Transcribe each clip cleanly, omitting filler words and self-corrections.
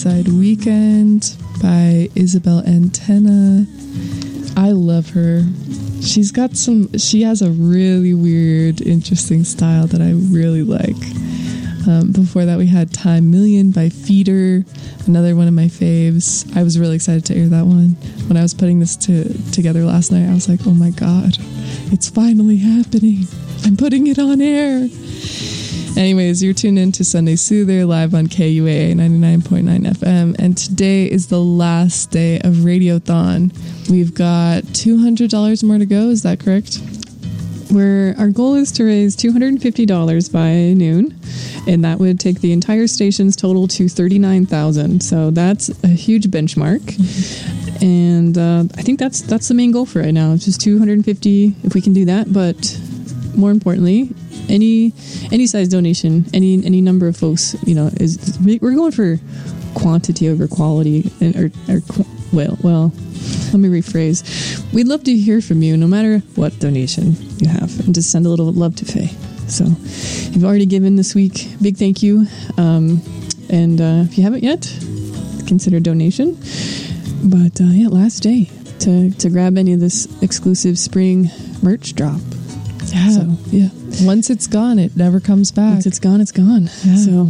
Seaside Weekend by Isabel Antenna. I love her. She has a really weird, interesting style that I really like. Before that, we had Time Million by Feeder, another one of my faves. I was really excited to air that one. When I was putting this together last night, I was like, oh my God, it's finally happening. I'm putting it on air. Anyways, you're tuned in to Sunday Soother live on KUAA 99.9 FM, and today is the last day of Radiothon. We've got $200 more to go, is that correct? Our goal is to raise $250 by noon, and that would take the entire station's total to $39,000. So that's a huge benchmark. Mm-hmm. And I think that's the main goal for right now. It's just $250 if we can do that. But more importantly, any size donation, any number of folks, we're going for quantity over quality, well, let me rephrase. We'd love to hear from you, no matter what donation you have, and just send a little love to Faye. So, you've already given this week, big thank you. And if you haven't yet, consider donation. But last day to grab any of this exclusive spring merch drop. Yeah, so, yeah. Once it's gone, it never comes back. Once it's gone, it's gone. Yeah. So,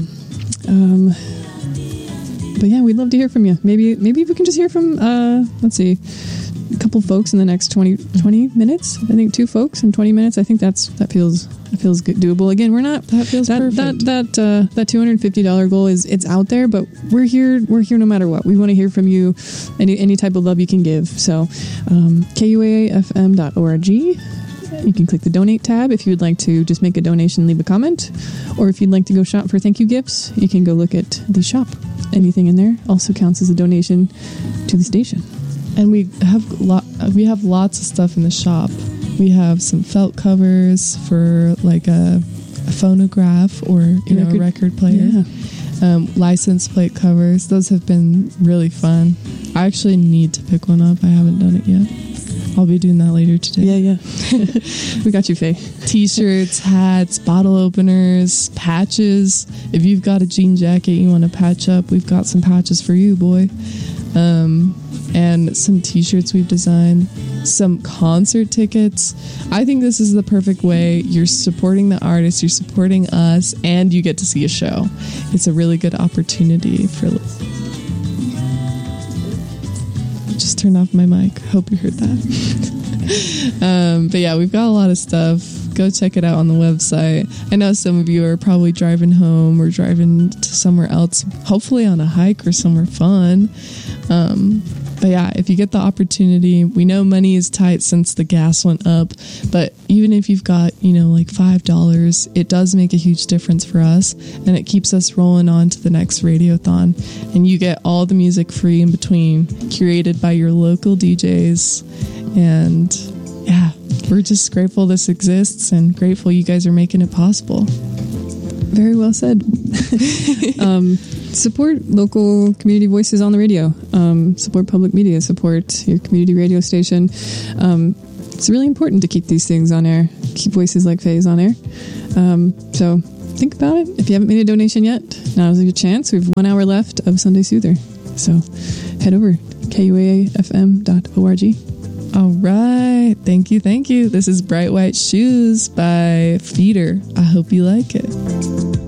but yeah, we'd love to hear from you. Maybe if we can just hear from, let's see, a couple folks in the next 20 minutes. I think 2 folks in 20 minutes. I think that feels good, doable. Again, we're not. That feels perfect. That $250 goal it's out there, but we're here no matter what. We want to hear from you. Any type of love you can give. So, KUAAFM.org. You can click the donate tab if you would like to just make a donation and leave a comment. Or if you'd like to go shop for thank you gifts, you can go look at the shop. Anything in there also counts as a donation to the station. And we have lots of stuff in the shop. We have some felt covers for like a phonograph or a record player. Yeah. License plate covers. Those have been really fun. I actually need to pick one up. I haven't done it yet. I'll be doing that later today. Yeah. We got you, Faye. T-shirts, hats, bottle openers, patches. If you've got a jean jacket you want to patch up, we've got some patches for you, boy. And some T-shirts we've designed. Some concert tickets. I think this is the perfect way. You're supporting the artist, you're supporting us, and you get to see a show. It's a really good opportunity for... Just turned off my mic. Hope you heard that. But yeah, we've got a lot of stuff. Go check it out on the website. I know some of you are probably driving home or driving to somewhere else, hopefully on a hike or somewhere fun. But yeah, if you get the opportunity, we know money is tight since the gas went up, but even if you've got, like $5, it does make a huge difference for us, and it keeps us rolling on to the next Radiothon. And you get all the music free in between, curated by your local DJs. And yeah, we're just grateful this exists and grateful you guys are making it possible. Very well said. Support local community voices on the radio. Support public media. Support your community radio station. It's really important to keep these things on air. Keep voices like Faye's on air. So think about it. If you haven't made a donation yet, now's your chance. We have 1 hour left of Sunday Soother. So head over to KUAAFM.org. All right. Thank you. This is Bright White Shoes by Feeder. I hope you like it.